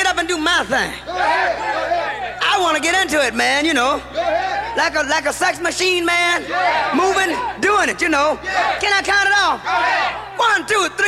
up and do my thing. I want to get into it, man, you know. Like a sex machine, man. Moving, doing it, you know. Can I count it off? 1, 2, 3.